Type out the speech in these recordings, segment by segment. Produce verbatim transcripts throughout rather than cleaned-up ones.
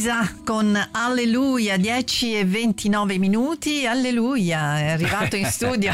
Elisa con Alleluia, dieci e ventinove minuti. Alleluia, è arrivato in studio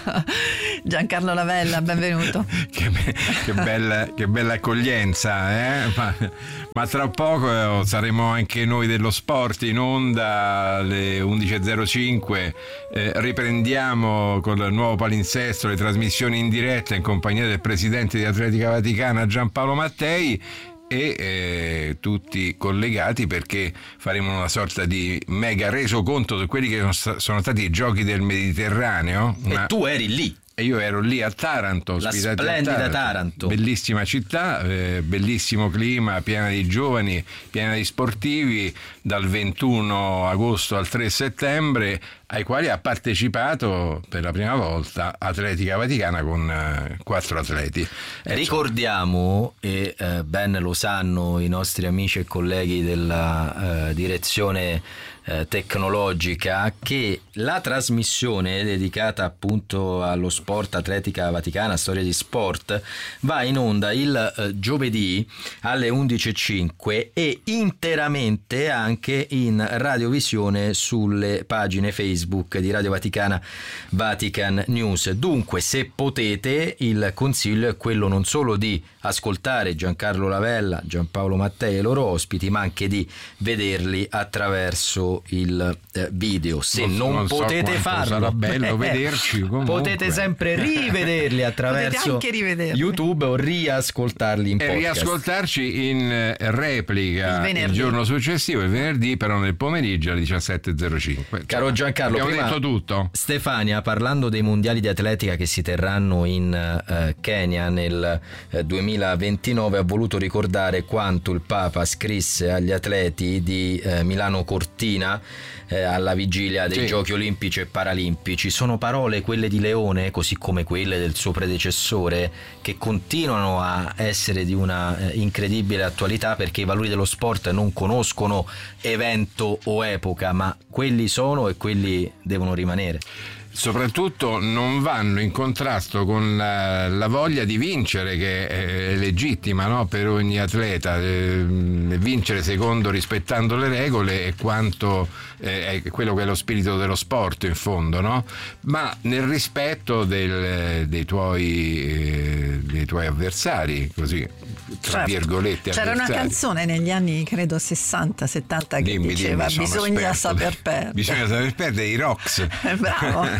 Giancarlo Lavella, benvenuto. Che, che, bella, che bella accoglienza, eh? ma, ma tra poco saremo anche noi dello sport in onda alle undici e zero cinque. Eh, riprendiamo con il nuovo palinsesto le trasmissioni in diretta in compagnia del presidente di Atletica Vaticana Giampaolo Mattei e eh, tutti collegati, perché faremo una sorta di mega resoconto su quelli che sono, sono stati i giochi del Mediterraneo. E tu eri lì. E io ero lì a Taranto, la ospitati splendida a Taranto. Taranto, Bellissima città, eh, bellissimo clima, piena di giovani, piena di sportivi, dal ventuno agosto al tre settembre, ai quali ha partecipato per la prima volta Atletica Vaticana con eh, quattro atleti. Eh, Ricordiamo, e eh, ben lo sanno i nostri amici e colleghi della eh, direzione eh, tecnologica, che la trasmissione dedicata appunto allo sport, Atletica Vaticana, storia di sport, va in onda il eh, giovedì alle undici e cinque e interamente anche in radiovisione sulle pagine Facebook di Radio Vaticana, Vatican News. Dunque, se potete, il consiglio è quello non solo di ascoltare Giancarlo Lavella, Giampaolo Mattei e i loro ospiti, ma anche di vederli attraverso il eh, video. Se non, non potete so farlo, sarà bello vederci comunque. Potete sempre rivederli attraverso YouTube o riascoltarli in e podcast. riascoltarci in replica il, il giorno successivo, il venerdì, però nel pomeriggio alle diciassette e zero cinque. Caro Giancarlo, abbiamo prima detto tutto. Stefania, parlando dei mondiali di atletica che si terranno in uh, Kenya nel uh, duemilaventinove, ha voluto ricordare quanto il Papa scrisse agli atleti di uh, Milano Cortina eh, alla vigilia dei sì. Giochi olimpici e paralimpici. Sono parole, quelle di Leone, così come quelle del suo predecessore, che continuano a essere di una eh, incredibile attualità, perché i valori dello sport non conoscono evento o epoca, ma quelli sono e quelli devono rimanere. Soprattutto non vanno in contrasto con la, la voglia di vincere, che è legittima, no? Per ogni atleta. Eh, vincere secondo, rispettando le regole, è quanto eh, è quello che è lo spirito dello sport in fondo, no? Ma nel rispetto del, dei tuoi eh, dei tuoi avversari, così tra certo. virgolette. C'era avversari. Una canzone negli anni credo sessanta settanta che dimmi, diceva dimmi, bisogna esperto. saper perdere. Bisogna saper perdere i Rocks. Bravo.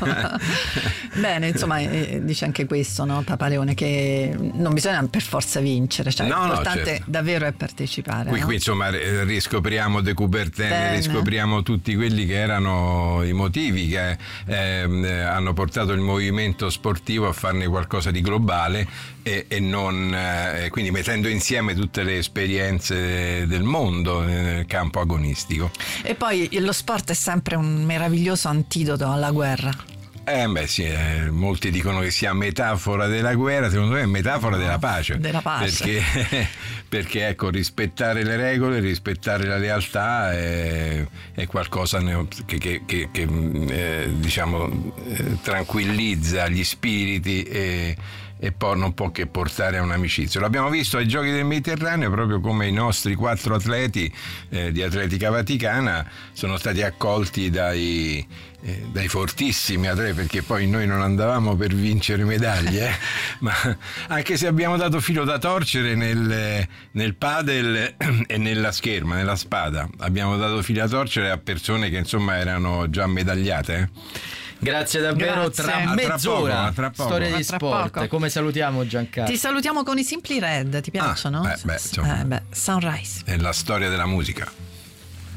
Bene, insomma, eh, dice anche questo, no, Papa Leone, che non bisogna per forza vincere, cioè no, l'importante no, certo. davvero è partecipare. Qui, no? qui insomma riscopriamo De Coubertin, Bene. E poi lo sport è sempre un meraviglioso antidoto alla guerra. Eh beh sì, eh, molti dicono che sia metafora della guerra, secondo me è metafora no, della pace. Della pace. Perché, perché ecco, rispettare le regole, rispettare la lealtà è, è qualcosa che, che, che, che eh, diciamo eh, tranquillizza gli spiriti e e poi non può che portare a un'amicizia. Lo abbiamo visto ai Giochi del Mediterraneo, proprio come i nostri quattro atleti eh, di Atletica Vaticana sono stati accolti dai, eh, dai fortissimi atleti, perché poi noi non andavamo per vincere medaglie, eh, ma anche se abbiamo dato filo da torcere nel, nel padel e nella scherma, nella spada, abbiamo dato filo da torcere a persone che insomma erano già medagliate. Eh. Grazie davvero. Grazie. Tra Ah, mezz'ora tra poco, storia tra di poco. sport. Come salutiamo Giancarlo? Ti salutiamo con i Simply Red, ti piacciono? Ah, beh, beh, insomma, eh, beh, Sunrise. è la storia della musica.